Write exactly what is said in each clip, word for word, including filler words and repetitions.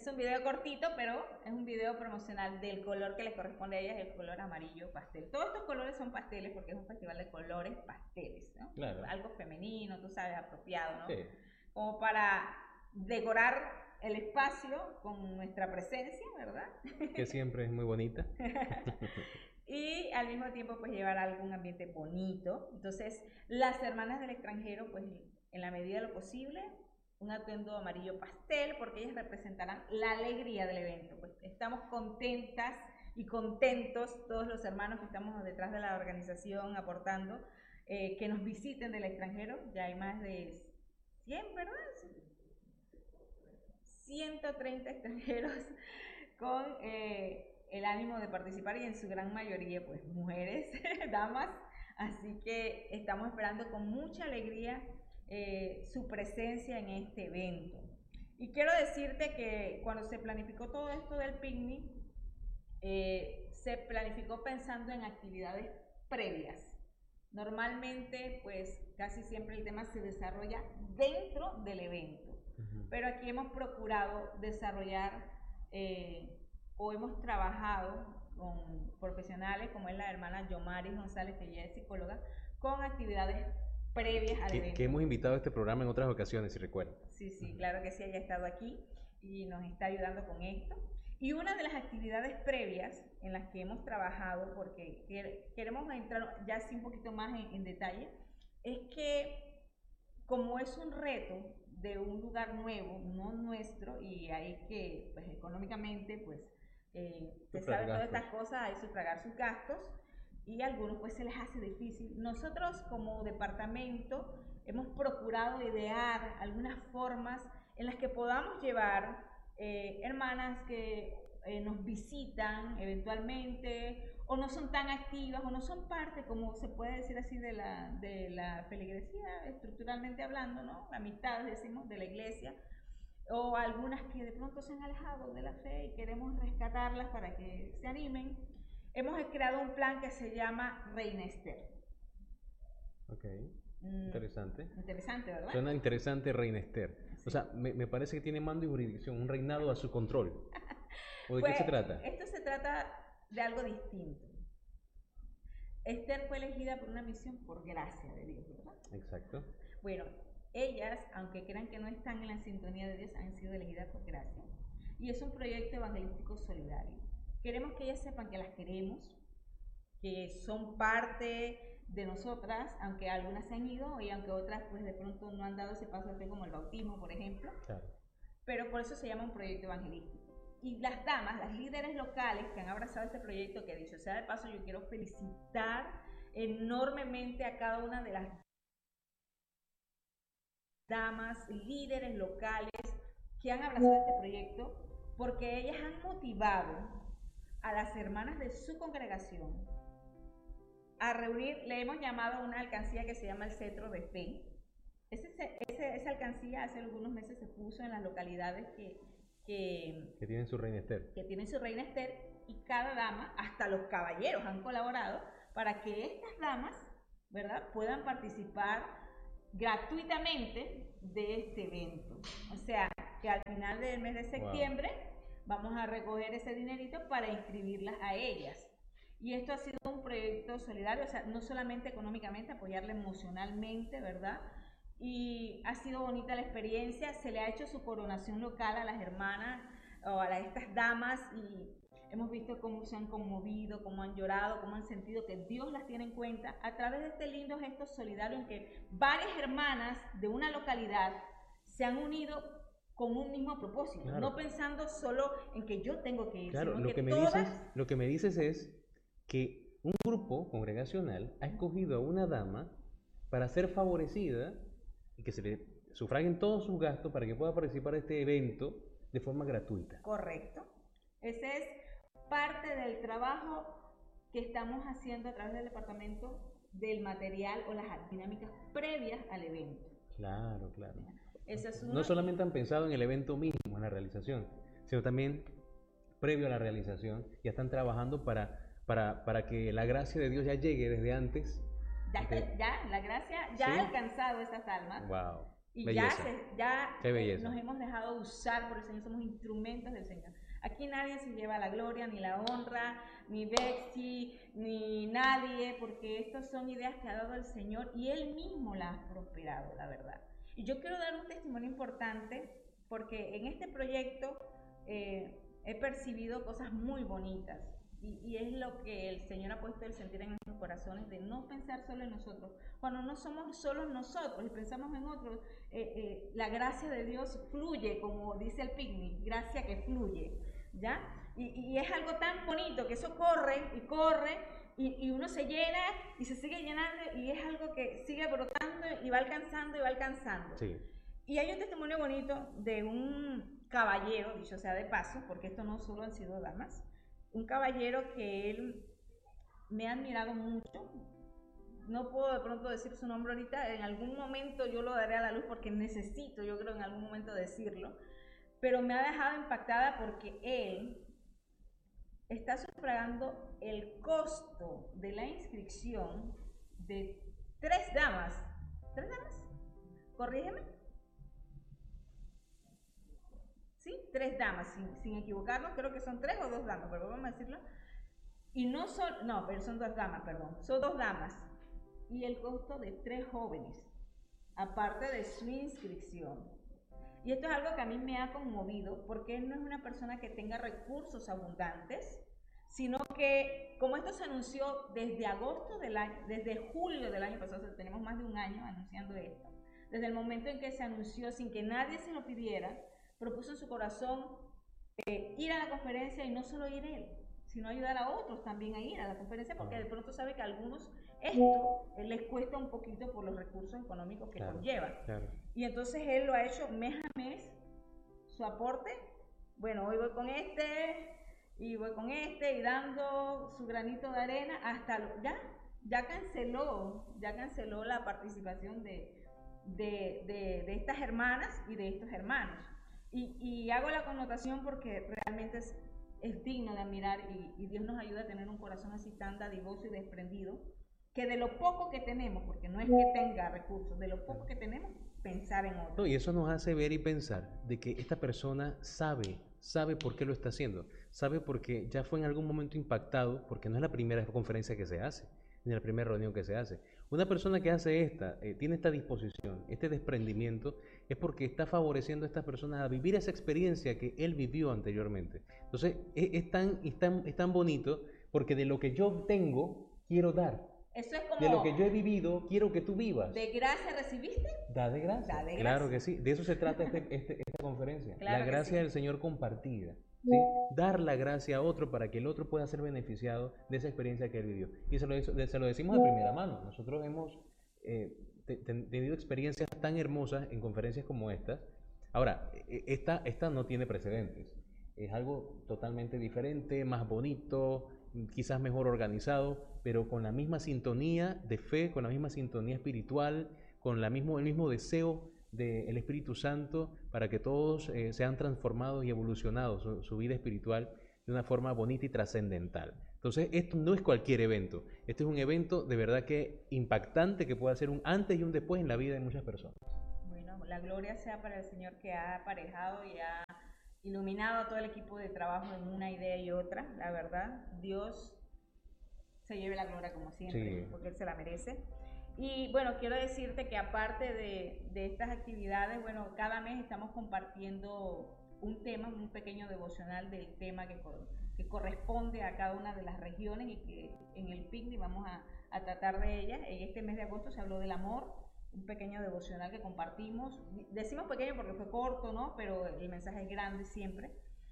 Es un video cortito, pero es un video promocional del color que le corresponde a ellas, el color amarillo pastel. Todos estos colores son pasteles porque es un festival de colores pasteles, ¿no? Claro. Algo femenino, tú sabes, apropiado, ¿no? Sí. Como para decorar el espacio con nuestra presencia, ¿verdad? Que siempre es muy bonita. Y al mismo tiempo pues llevar algún ambiente bonito. Entonces las hermanas del extranjero pues en la medida de lo posible un atuendo amarillo pastel porque ellas representarán la alegría del evento. Pues estamos contentas y contentos todos los hermanos que estamos detrás de la organización aportando, eh, que nos visiten del extranjero. Ya hay más de cien, ¿verdad? ciento treinta extranjeros con eh, el ánimo de participar y en su gran mayoría pues mujeres, damas, así que estamos esperando con mucha alegría eh, su presencia en este evento. Y quiero decirte que cuando se planificó todo esto del picnic, eh, se planificó pensando en actividades previas. Normalmente pues casi siempre el tema se desarrolla dentro del evento, uh-huh. Pero aquí hemos procurado desarrollar eh, o hemos trabajado con profesionales como es la hermana Yomari González, que ella es psicóloga, con actividades previas al que, evento. Que hemos invitado a este programa en otras ocasiones, si recuerdan. Sí, sí, uh-huh. Claro que sí, ella ha estado aquí y nos está ayudando con esto. Y una de las actividades previas en las que hemos trabajado, porque queremos entrar ya así un poquito más en, en detalle, es que como es un reto de un lugar nuevo, no nuestro, y hay que, pues económicamente, pues, eh, se sabe todas estas cosas, hay que sufragar sus gastos, y a algunos pues se les hace difícil. Nosotros como departamento hemos procurado idear algunas formas en las que podamos llevar eh, hermanas que eh, nos visitan eventualmente, o no son tan activas, o no son parte, como se puede decir así, de la, de la feligresía, estructuralmente hablando, ¿no? Amistades, decimos, de la iglesia, o algunas que de pronto se han alejado de la fe y queremos rescatarlas para que se animen. Hemos creado un plan que se llama Reina Esther. Ok, mm, interesante. Interesante, ¿verdad? Suena interesante Reina Esther. Sí. O sea, me, me parece que tiene mando y jurisdicción, un reinado a su control. ¿O de pues, qué se trata? Esto se trata de algo distinto. Esther fue elegida por una misión por gracia de Dios, ¿verdad? Exacto. Bueno, ellas, aunque crean que no están en la sintonía de Dios, han sido elegidas por gracia. Y es un proyecto evangelístico solidario. Queremos que ellas sepan que las queremos, que son parte de nosotras, aunque algunas se han ido y aunque otras pues de pronto no han dado ese paso de fe, como el bautismo, por ejemplo. Claro. Pero por eso se llama un proyecto evangelístico. Y las damas, las líderes locales que han abrazado este proyecto, que dicho sea de paso, yo quiero felicitar enormemente a cada una de las damas, líderes locales que han abrazado este proyecto, porque ellas han motivado a las hermanas de su congregación a reunir, le hemos llamado a una alcancía que se llama el Cetro de Fe. Ese, ese, esa alcancía hace algunos meses se puso en las localidades que, que, que tienen su Reina Esther. Que tienen su Reina Esther, y cada dama, hasta los caballeros han colaborado para que estas damas, ¿verdad?, puedan participar gratuitamente de este evento. O sea, que al final del mes de septiembre, wow, vamos a recoger ese dinerito para inscribirlas a ellas. Y esto ha sido un proyecto solidario, o sea, no solamente económicamente, apoyarla emocionalmente, ¿verdad? Y ha sido bonita la experiencia. Se le ha hecho su coronación local a las hermanas o a estas damas y hemos visto cómo se han conmovido, cómo han llorado, cómo han sentido que Dios las tiene en cuenta a través de este lindo gesto solidario en que varias hermanas de una localidad se han unido con un mismo propósito, claro, no pensando solo en que yo tengo que ir, claro, sino lo que, que me todas... dices, lo que me dices es que un grupo congregacional ha escogido a una dama para ser favorecida y que se le sufraguen todos sus gastos para que pueda participar de este evento de forma gratuita. Correcto. Ese es parte del trabajo que estamos haciendo a través del departamento del material o las dinámicas previas al evento. Claro, claro. Esa es una... No solamente han pensado en el evento mismo, en la realización, sino también previo a la realización, ya están trabajando para, para, para que la gracia de Dios ya llegue desde antes. Ya, está, ya la gracia ya ¿sí? ha alcanzado esas almas. Wow. Y Belleza. ya, se, ya Qué belleza. nos hemos dejado usar por el Señor, somos instrumentos del Señor. Aquí nadie se lleva la gloria, ni la honra, ni Betsy, ni nadie, porque estas son ideas que ha dado el Señor y Él mismo las ha prosperado, la verdad. Y yo quiero dar un testimonio importante, porque en este proyecto eh, he percibido cosas muy bonitas. Y, y es lo que el Señor ha puesto el sentir en nuestros corazones, de no pensar solo en nosotros. Cuando no somos solo nosotros y pensamos en otros, eh, eh, la gracia de Dios fluye, como dice el picnic, gracia que fluye, ¿ya? Y, y es algo tan bonito que eso corre y corre y, y uno se llena y se sigue llenando y es algo que sigue brotando y va alcanzando y va alcanzando. Sí. Y hay un testimonio bonito de un caballero, dicho sea de paso, porque esto no solo han sido damas, un caballero que él me ha admirado mucho. No puedo de pronto decir su nombre ahorita, en algún momento yo lo daré a la luz porque necesito, yo creo en algún momento decirlo, pero me ha dejado impactada porque él está sufragando el costo de la inscripción de tres damas. ¿Tres damas? Corrígeme. ¿Sí? Tres damas, sin, sin equivocarnos, creo que son tres o dos damas, pero vamos a decirlo. Y no son, no, pero son dos damas, perdón, son dos damas. Y el costo de tres jóvenes, aparte de su inscripción. Y esto es algo que a mí me ha conmovido, porque él no es una persona que tenga recursos abundantes, sino que, como esto se anunció desde agosto del año, desde julio del año pasado, o sea, tenemos más de un año anunciando esto, desde el momento en que se anunció sin que nadie se lo pidiera, propuso en su corazón eh, ir a la conferencia y no solo ir él, sino ayudar a otros también a ir a la conferencia, porque de pronto sabe que a algunos esto eh, les cuesta un poquito por los recursos económicos que Claro, conlleva. claro. Y entonces él lo ha hecho mes a mes, su aporte. Bueno, hoy voy con este, y voy con este, y dando su granito de arena hasta, lo, ya, ya canceló, ya canceló la participación de, de, de, de estas hermanas y de estos hermanos. Y, y hago la connotación porque realmente es, es digno de admirar y, y Dios nos ayuda a tener un corazón así tan dadivoso y desprendido, que de lo poco que tenemos, porque no es que tenga recursos, de lo poco que tenemos, pensar en otro. No, y eso nos hace ver y pensar de que esta persona sabe, sabe por qué lo está haciendo, sabe porque ya fue en algún momento impactado, porque no es la primera conferencia que se hace, ni la primera reunión que se hace. Una persona que hace esta, eh, tiene esta disposición, este desprendimiento, es porque está favoreciendo a estas personas a vivir esa experiencia que él vivió anteriormente. Entonces, es, es, tan, es, tan, es tan bonito porque de lo que yo tengo, quiero dar. Eso es como... De lo que yo he vivido, quiero que tú vivas. ¿De gracia recibiste? Da de gracia. Da de gracia. Claro que sí. De eso se trata este, este, esta conferencia. Claro la que gracia sí. del Señor compartida. ¿Sí? Dar la gracia a otro para que el otro pueda ser beneficiado de esa experiencia que él vivió. Y se lo, se lo decimos de primera mano. Nosotros hemos eh, te, te, tenido experiencias tan hermosas en conferencias como estas. Ahora, esta, esta no tiene precedentes. Es algo totalmente diferente, más bonito, quizás mejor organizado, pero con la misma sintonía de fe, con la misma sintonía espiritual, con la mismo, el mismo deseo del Espíritu Santo para que todos eh, sean transformados y evolucionados su, su vida espiritual de una forma bonita y trascendental. Entonces, esto no es cualquier evento, este es un evento de verdad que impactante, que puede hacer un antes y un después en la vida de muchas personas. Bueno, la gloria sea para el Señor que ha aparejado y ha iluminado a todo el equipo de trabajo en una idea y otra, la verdad. Dios se lleve la gloria como siempre, sí, porque Él se la merece. Y bueno, quiero decirte que aparte de, de estas actividades, bueno, cada mes estamos compartiendo un tema, un pequeño devocional del tema que, que corresponde a cada una de las regiones y que en el picnic vamos a, a tratar de ellas. En este mes de agosto se habló del amor, un pequeño devocional que compartimos. Decimos pequeño porque fue corto, ¿no? Pero el mensaje es grande siempre.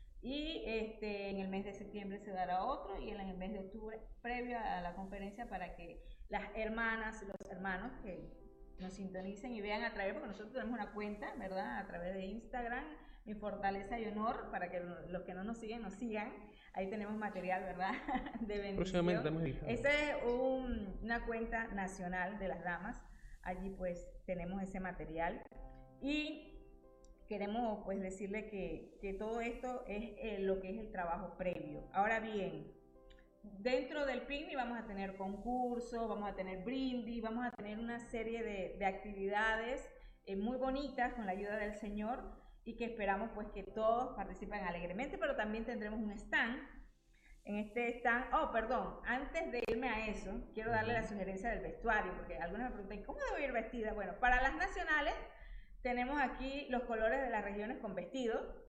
Y este, en el mes de septiembre se dará otro y en el mes de octubre, previo a la conferencia, para que las hermanas y los hermanos que nos sintonicen y vean a través, porque nosotros tenemos una cuenta, ¿verdad? A través de Instagram, Mi Fortaleza y Honor, para que los que no nos siguen, nos sigan. Ahí tenemos material, ¿verdad? De bendición. Próximamente hemos visto. Esa es un, una cuenta nacional de las damas. Allí pues tenemos ese material. Y queremos pues decirle que, que todo esto es eh, lo que es el trabajo previo. Ahora bien, dentro del picnic vamos a tener concursos, vamos a tener brindis, vamos a tener una serie de, de actividades eh, muy bonitas con la ayuda del Señor y que esperamos pues que todos participen alegremente, pero también tendremos un stand. En este stand, oh, perdón, antes de irme a eso, quiero darle la sugerencia del vestuario, porque algunos me preguntan, ¿cómo debo ir vestida? Bueno, para las nacionales tenemos aquí los colores de las regiones con vestidos,